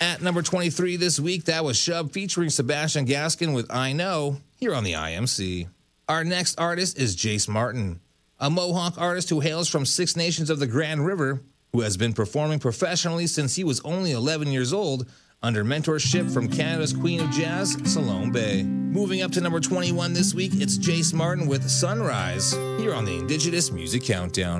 At number 23 this week, that was Shub featuring Sebastian Gaskin with I Know here on the IMC. Our next artist is Jace Martin, a Mohawk artist who hails from Six Nations of the Grand River, who has been performing professionally since he was only 11 years old under mentorship from Canada's Queen of Jazz, Salome Bay. Moving up to number 21 this week, it's Jace Martin with Sunrise here on the Indigenous Music Countdown.